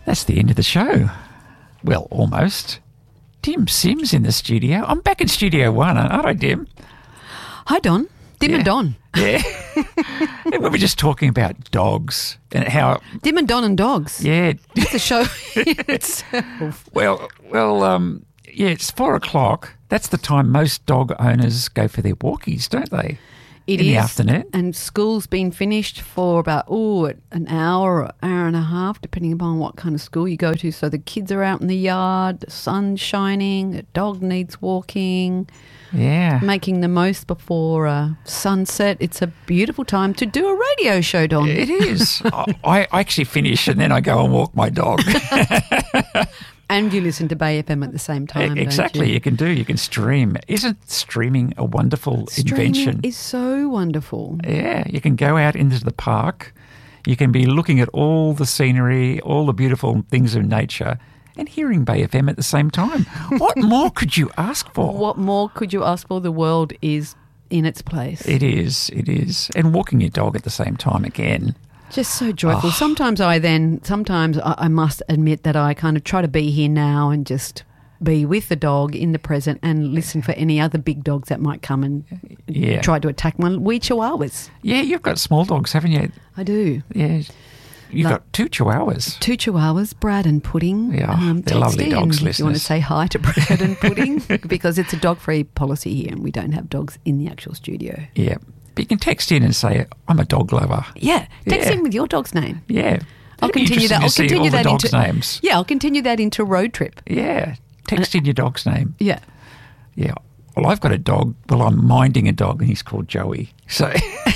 That's the end of the show. Well, almost. Dim Sims in the studio. I'm back in Studio One, aren't I, Dim? Hi, Don. Dim and Don. Yeah. And we were just talking about dogs and how... Dim and Don and dogs. Yeah. It's a show in itself. Well, yeah, it's 4 o'clock. That's the time most dog owners go for their walkies, don't they? It in is. the afternoon. And school's been finished for about, an hour or hour and a half, depending upon what kind of school you go to. So the kids are out in the yard, the sun's shining, the dog needs walking. Yeah. Making the most before sunset. It's a beautiful time to do a radio show, Don. It is. I actually finish and then I go and walk my dog. And you listen to Bay FM at the same time. Exactly. Don't you? You can stream. Isn't streaming a wonderful invention? Streaming is so wonderful. Yeah. You can go out into the park. You can be looking at all the scenery, all the beautiful things of nature, and hearing Bay FM at the same time. What more could you ask for? What more could you ask for? The world is in its place. It is. And walking your dog at the same time again. Just so joyful. Sometimes I must admit that I kind of try to be here now and just be with the dog in the present and listen for any other big dogs that might come and try to attack my wee chihuahuas. Yeah, you've got small dogs, haven't you? I do. Yeah. You've got 2 chihuahuas. 2 chihuahuas, Brad and Pudding. Yeah, they're lovely dogs, listeners. If you want to say hi to Brad and Pudding, because it's a dog-free policy here and we don't have dogs in the actual studio. Yeah. But you can text in and say, I'm a dog lover. Yeah. Text in with your dog's name. Yeah. I'll continue that. Names. Yeah, I'll continue that into road trip. Yeah. Text in your dog's name. Yeah. Yeah. Well, I've got a dog. Well, I'm minding a dog and he's called Joey. So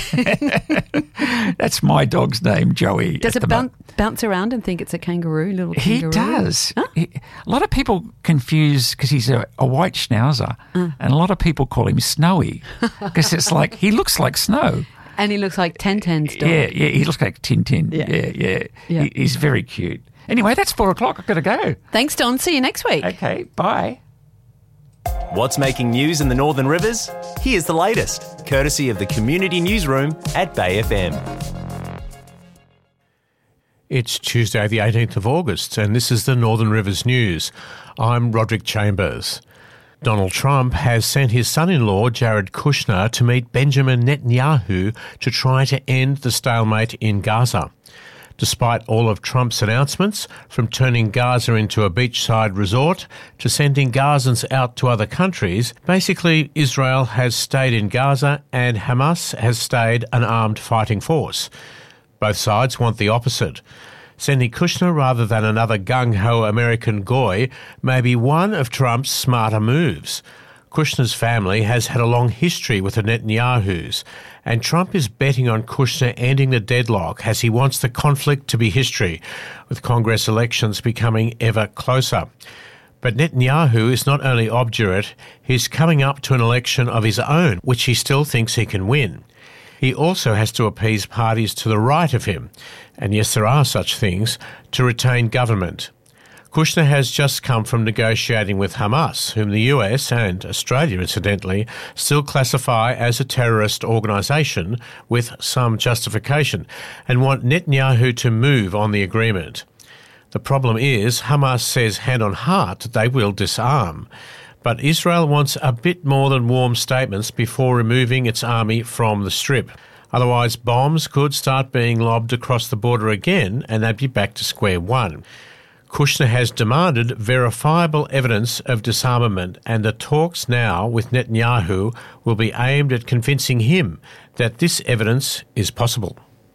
that's my dog's name, Joey. Does it bounce around and think it's a kangaroo, little kangaroo? He does. Huh? A lot of people confuse because he's a white schnauzer and a lot of people call him Snowy because it's like he looks like snow. And he looks like Tintin's dog. Yeah, he looks like Tintin. Yeah. He's very cute. Anyway, that's 4 o'clock. I've got to go. Thanks, Don. See you next week. Okay, bye. What's making news in the Northern Rivers? Here's the latest, courtesy of the Community Newsroom at Bay FM. It's Tuesday the 18th of August and this is the Northern Rivers News. I'm Roderick Chambers. Donald Trump has sent his son-in-law Jared Kushner to meet Benjamin Netanyahu to try to end the stalemate in Gaza. Despite all of Trump's announcements, from turning Gaza into a beachside resort to sending Gazans out to other countries, basically Israel has stayed in Gaza and Hamas has stayed an armed fighting force. Both sides want the opposite. Sending Kushner rather than another gung-ho American goy may be one of Trump's smarter moves. Kushner's family has had a long history with the Netanyahus, and Trump is betting on Kushner ending the deadlock as he wants the conflict to be history, with Congress elections becoming ever closer. But Netanyahu is not only obdurate, he's coming up to an election of his own, which he still thinks he can win. He also has to appease parties to the right of him, and yes, there are such things, to retain government. Kushner has just come from negotiating with Hamas, whom the US and Australia, incidentally, still classify as a terrorist organisation with some justification, and want Netanyahu to move on the agreement. The problem is Hamas says hand on heart that they will disarm. But Israel wants a bit more than warm statements before removing its army from the Strip. Otherwise, bombs could start being lobbed across the border again and they'd be back to square one. Kushner has demanded verifiable evidence of disarmament, and the talks now with Netanyahu will be aimed at convincing him that this evidence is possible.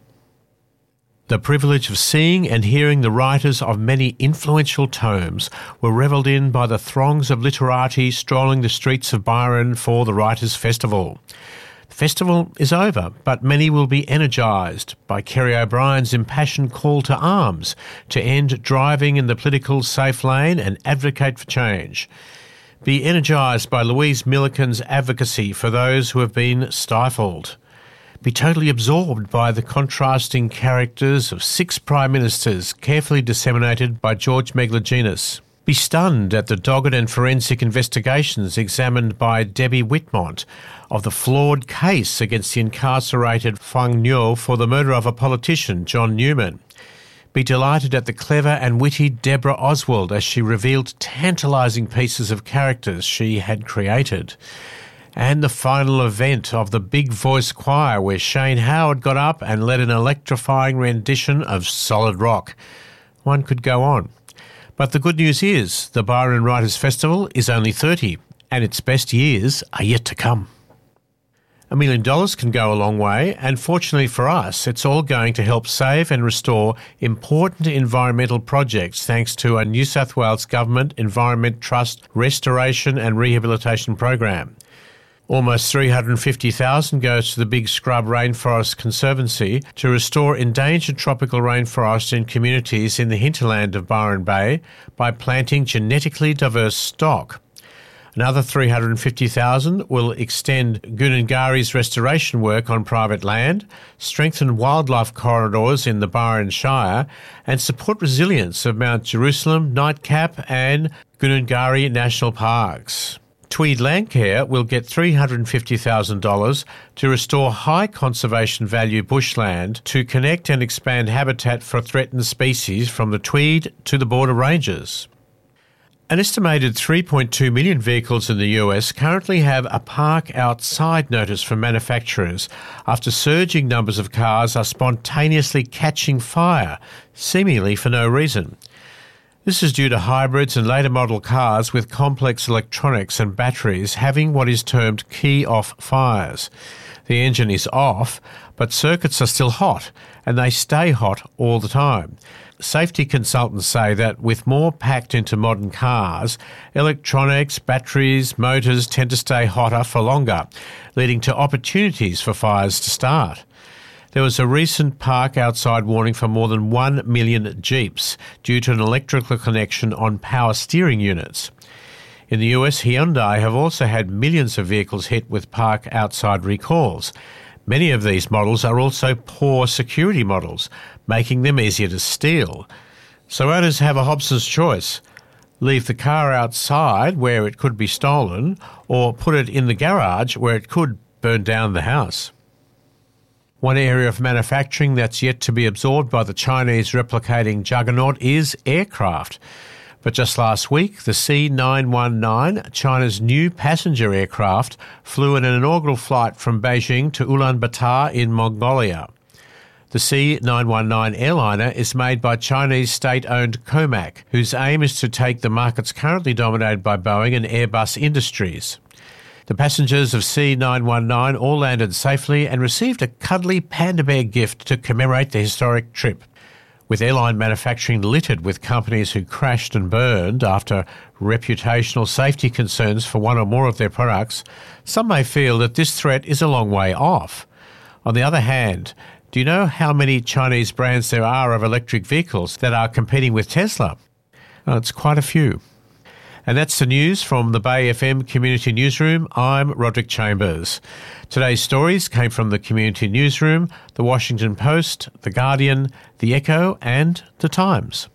The privilege of seeing and hearing the writers of many influential tomes were revelled in by the throngs of literati strolling the streets of Byron for the Writers' Festival. The festival is over, but many will be energised by Kerry O'Brien's impassioned call to arms to end driving in the political safe lane and advocate for change. Be energised by Louise Milliken's advocacy for those who have been stifled. Be totally absorbed by the contrasting characters of 6 prime ministers carefully disseminated by George Megalogenis. Be stunned at the dogged and forensic investigations examined by Debbie Whitmont of the flawed case against the incarcerated Fang Nyo for the murder of a politician, John Newman. be delighted at the clever and witty Deborah Oswald as she revealed tantalising pieces of characters she had created. And the final event of the Big Voice Choir, where Shane Howard got up and led an electrifying rendition of Solid Rock. One could go on. But the good news is the Byron Writers Festival is only 30, and its best years are yet to come. $1 million can go a long way, and fortunately for us, it's all going to help save and restore important environmental projects thanks to a New South Wales Government Environment Trust Restoration and Rehabilitation Program. Almost $350,000 goes to the Big Scrub Rainforest Conservancy to restore endangered tropical rainforest in communities in the hinterland of Byron Bay by planting genetically diverse stock. Another $350,000 will extend Goonungari's restoration work on private land, strengthen wildlife corridors in the Byron Shire, and support resilience of Mount Jerusalem, Nightcap and Goonungari National Parks. Tweed Landcare will get $350,000 to restore high conservation value bushland to connect and expand habitat for threatened species from the Tweed to the border ranges. An estimated 3.2 million vehicles in the US currently have a park outside notice from manufacturers after surging numbers of cars are spontaneously catching fire, seemingly for no reason. This is due to hybrids and later model cars with complex electronics and batteries having what is termed key-off fires. The engine is off, but circuits are still hot, and they stay hot all the time. Safety consultants say that with more packed into modern cars, electronics, batteries, motors tend to stay hotter for longer, leading to opportunities for fires to start. There was a recent park outside warning for more than 1 million Jeeps due to an electrical connection on power steering units. In the US, Hyundai have also had millions of vehicles hit with park outside recalls. Many of these models are also poor security models, making them easier to steal. So owners have a Hobson's choice. Leave the car outside where it could be stolen, or put it in the garage where it could burn down the house. One area of manufacturing that's yet to be absorbed by the Chinese replicating juggernaut is aircraft. But just last week, the C919, China's new passenger aircraft, flew in an inaugural flight from Beijing to Ulaanbaatar in Mongolia. The C919 airliner is made by Chinese state-owned Comac, whose aim is to take the markets currently dominated by Boeing and Airbus Industries. The passengers of C919 all landed safely and received a cuddly panda bear gift to commemorate the historic trip. With airline manufacturing littered with companies who crashed and burned after reputational safety concerns for one or more of their products, some may feel that this threat is a long way off. On the other hand, do you know how many Chinese brands there are of electric vehicles that are competing with Tesla? Well, it's quite a few. And that's the news from the Bay FM Community Newsroom. I'm Roderick Chambers. Today's stories came from the Community Newsroom, the Washington Post, the Guardian, the Echo and the Times.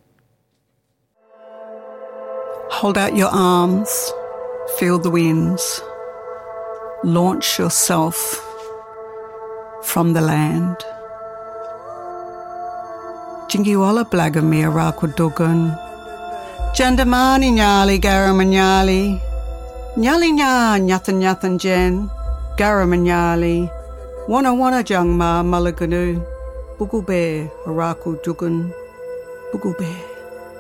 Hold out your arms, feel the winds. Launch yourself from the land. Jingiwala Blagamir Rakudugun. Jandamani Nyali Garamanyali. Nyali Nya Nyathan Nyathan Jen. Garamanyali. Wana Jangma Malaganu. Bugube Araku Dugun. Bugube.